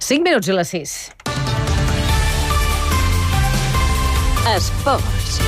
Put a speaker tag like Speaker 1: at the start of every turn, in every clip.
Speaker 1: 5 minuts i les 6.
Speaker 2: Esports.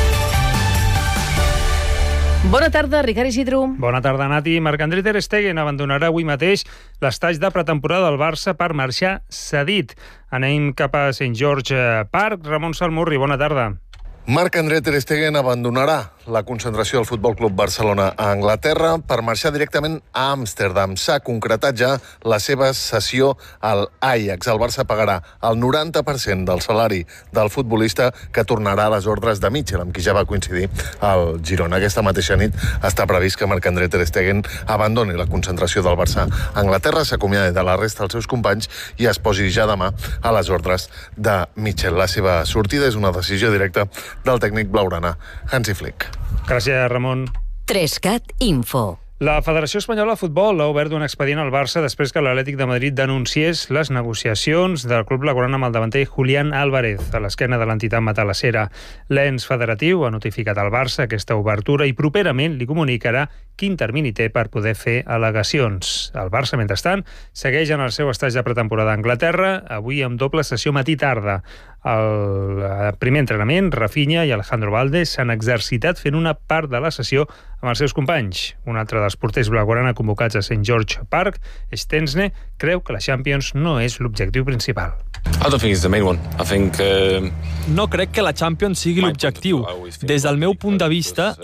Speaker 1: Bona tarda, Ricard Isidro.
Speaker 3: Bona tarda, Nati. Marc-André ter Stegen abandonarà avui mateix l'estatge de pretemporada del Barça per marxar cedit. Anem cap a St. George Park. Ramon Salmurri, bona tarda.
Speaker 4: Marc-André ter Stegen abandonarà la concentració del Futbol Club Barcelona a Anglaterra per marxar directament a Amsterdam. S'ha concretat ja la seva cessió al Ajax. El Barça pagarà el 90% del salari del futbolista, que tornarà a les ordres de Michel, amb qui ja va coincidir al Girona. Aquesta mateixa nit està previst que Marc-André ter Stegen abandoni la concentració del Barça a Anglaterra, s'acomiadi de la resta dels seus companys i es posi ja demà a les ordres de Michel. La seva sortida és una decisió directa del tècnic blaugrana Hansi Flick.
Speaker 3: Gràcies, Ramon.
Speaker 2: 3CAT Info.
Speaker 3: La Federació Espanyola de Futbol ha obert un expedient al Barça després que l'Atlètic de Madrid denunciés les negociacions del club blaugrana amb el davanter Julián Álvarez a l'esquena de l'entitat matalassera. L'ens federatiu ha notificat al Barça aquesta obertura i properament li comunicarà quin termini té per poder fer al·legacions. El Barça, mentrestant, segueix en el seu estatge de pretemporada a Anglaterra, avui amb doble sessió matí-tarda. Al primer entrenament, Rafinha i Alejandro Valde s'han exercitat fent una part de la sessió amb els seus companys. Un altre dels porters blaugrana convocats a St. George Park, Stensne, creu que la Champions no és l'objectiu principal.
Speaker 5: No crec que la Champions sigui l'objectiu. Des del meu punt de vista,